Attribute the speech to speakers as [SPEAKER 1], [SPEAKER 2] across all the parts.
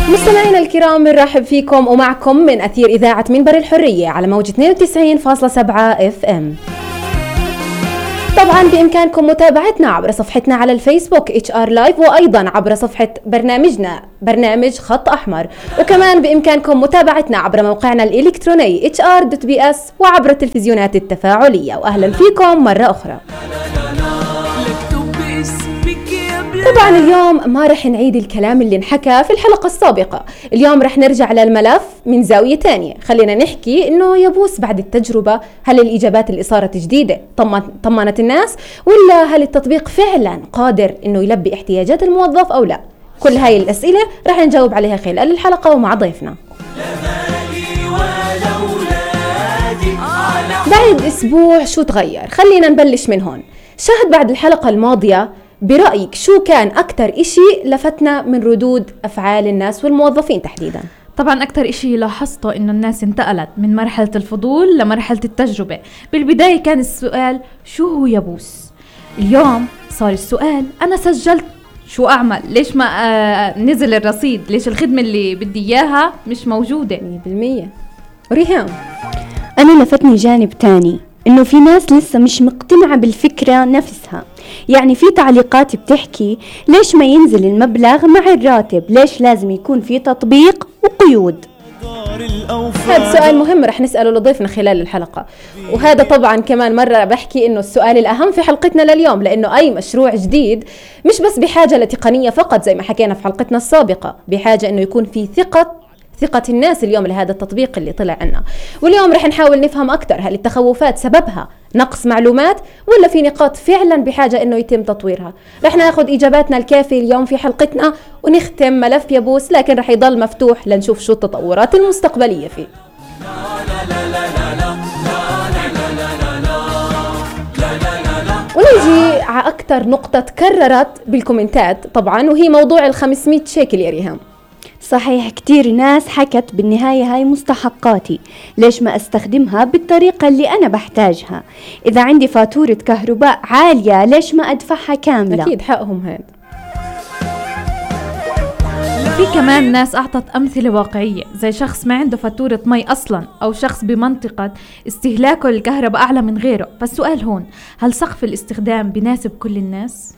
[SPEAKER 1] مستمعينا الكرام، بنرحب فيكم ومعكم من أثير إذاعة منبر الحرية على موجة 92.7 FM. طبعا بإمكانكم متابعتنا عبر صفحتنا على الفيسبوك HR Live، وأيضا عبر صفحة برنامجنا برنامج خط أحمر، وكمان بإمكانكم متابعتنا عبر موقعنا الإلكتروني hr.bs وعبر التلفزيونات التفاعلية. وأهلا فيكم مرة أخرى. طبعا اليوم ما رح نعيد الكلام اللي انحكى في الحلقة السابقة، اليوم رح نرجع للملف من زاوية تانية. خلينا نحكي انه يبوس بعد التجربة، هل الإجابات اللي صارت جديدة طمنت الناس، ولا هل التطبيق فعلا قادر انه يلبي احتياجات الموظف او لا؟ كل هاي الأسئلة رح نجاوب عليها خلال الحلقة ومع ضيفنا. بعد أسبوع شو تغير؟ خلينا نبلش من هون. شاهد بعد الحلقة الماضية، برأيك شو كان أكتر إشي لفتنا من ردود أفعال الناس والموظفين تحديداً؟
[SPEAKER 2] طبعاً أكتر إشي لاحظته إنه الناس انتقلت من مرحلة الفضول لمرحلة التجربة. بالبداية كان السؤال شو هو يبوس، اليوم صار السؤال أنا سجلت شو أعمل، ليش ما نزل الرصيد، ليش الخدمة اللي بدي إياها مش موجودة
[SPEAKER 1] 100%. ريهام،
[SPEAKER 3] أنا لفتني جانب تاني، إنه في ناس لسه مش مقتنعة بالفكرة نفسها. يعني في تعليقات بتحكي ليش ما ينزل المبلغ مع الراتب، ليش لازم يكون في تطبيق وقيود.
[SPEAKER 1] هذا سؤال مهم رح نسأله لضيفنا خلال الحلقة، وهذا طبعا كمان مرة بحكي إنه السؤال الأهم في حلقتنا لليوم، لأنه أي مشروع جديد مش بس بحاجة لتقنية فقط زي ما حكينا في حلقتنا السابقة، بحاجة إنه يكون في ثقة الناس اليوم لهذا التطبيق اللي طلع عنا. واليوم رح نحاول نفهم أكتر، هل التخوفات سببها نقص معلومات ولا في نقاط فعلا بحاجة إنه يتم تطويرها؟ رح ناخد إجاباتنا الكافية اليوم في حلقتنا ونختم ملف يبوس، لكن رح يضل مفتوح لنشوف شو التطورات المستقبلية فيه. ونجي على أكتر نقطة تكررت بالكومنتات طبعا، وهي موضوع 500 شيكل يا ريهام.
[SPEAKER 3] صحيح، كتير ناس حكت بالنهاية هاي مستحقاتي، ليش ما استخدمها بالطريقة اللي أنا بحتاجها؟ إذا عندي فاتورة كهرباء عالية ليش ما أدفعها كاملة؟
[SPEAKER 1] أكيد حقهم هاد.
[SPEAKER 2] في كمان ناس أعطت أمثلة واقعية، زي شخص ما عنده فاتورة مي أصلا، أو شخص بمنطقة استهلاكه للكهرباء أعلى من غيره. فالسؤال هون، هل سقف الاستخدام بيناسب كل الناس؟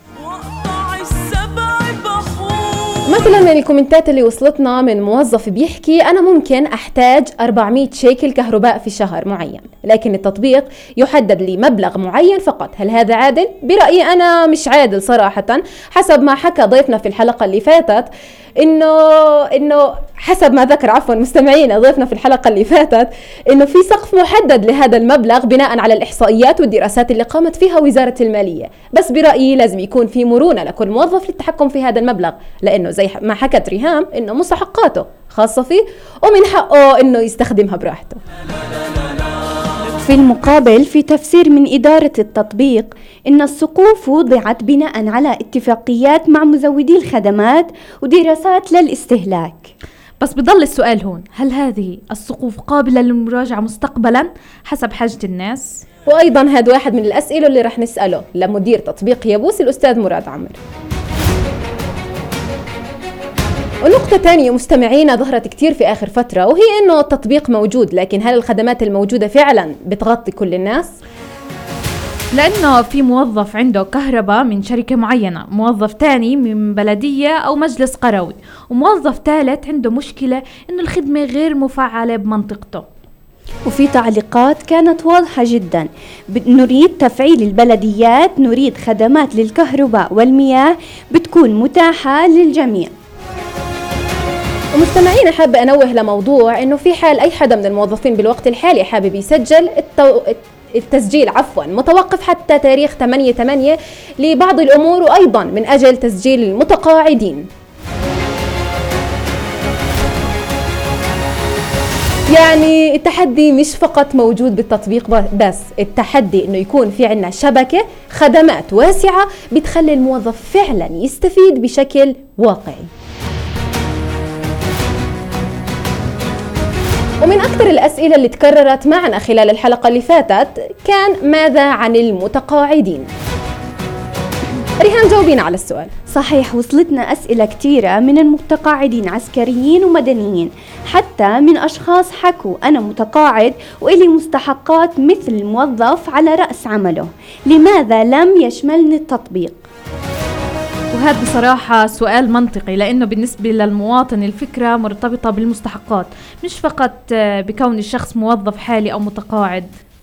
[SPEAKER 1] مثلا من الكومنتات اللي وصلتنا من موظف بيحكي أنا ممكن أحتاج 400 شيكل كهرباء في شهر معين، لكن التطبيق يحدد لي مبلغ معين فقط. هل هذا عادل؟ برأيي أنا مش عادل صراحة، حسب ما حكى ضيفنا في الحلقة اللي فاتت، إنه حسب ما ذكر مستمعينا ضيفنا في الحلقة اللي فاتت، إنه في سقف محدد لهذا المبلغ بناء على الإحصائيات والدراسات اللي قامت فيها وزارة المالية. بس برأيي لازم يكون في مرونة لكل موظف للتحكم في هذا المبلغ، لأنه زي ما حكت ريهام إنه مستحقاته خاصة فيه ومن حقه إنه يستخدمها براحته.
[SPEAKER 3] في المقابل، في تفسير من إدارة التطبيق إن السقوف وضعت بناء على اتفاقيات مع مزودي الخدمات ودراسات للاستهلاك.
[SPEAKER 2] بس بضل السؤال هون، هل هذه السقوف قابلة للمراجعة مستقبلا حسب حاجة الناس؟
[SPEAKER 1] وأيضا هذا واحد من الأسئلة اللي رح نسأله لمدير تطبيق يبوس الأستاذ مراد عمر. ونقطة تانية مستمعينا ظهرت كتير في آخر فترة، وهي إنه التطبيق موجود، لكن هل الخدمات الموجودة فعلا بتغطي كل الناس؟
[SPEAKER 2] لأنه في موظف عنده كهرباء من شركة معينة، موظف تاني من بلدية أو مجلس قروي، وموظف ثالث عنده مشكلة إنه الخدمة غير مفعلة بمنطقته.
[SPEAKER 3] وفي تعليقات كانت واضحة جدا، نريد تفعيل البلديات، نريد خدمات للكهرباء والمياه بتكون متاحة للجميع.
[SPEAKER 1] ومستمعين حابة أنوه لموضوع إنه في حال أي حدا من الموظفين بالوقت الحالي حابب يسجل التسجيل متوقف حتى تاريخ 8/8 لبعض الأمور، وأيضا من أجل تسجيل المتقاعدين. يعني التحدي مش فقط موجود بالتطبيق بس، التحدي إنه يكون في عنا شبكة خدمات واسعة بتخلي الموظف فعلا يستفيد بشكل واقعي. ومن أكثر الأسئلة اللي تكررت معنا خلال الحلقة اللي فاتت كان ماذا عن المتقاعدين؟ ريهام جاوبينا على السؤال.
[SPEAKER 3] صحيح، وصلتنا أسئلة كتيرة من المتقاعدين عسكريين ومدنيين، حتى من أشخاص حكوا أنا متقاعد وإلي مستحقات مثل الموظف على رأس عمله، لماذا لم يشملني التطبيق؟
[SPEAKER 2] وهذا بصراحة سؤال منطقي، لأنه بالنسبة للمواطن الفكرة مرتبطة بالمستحقات، مش فقط بكون الشخص موظف حالي أو متقاعد.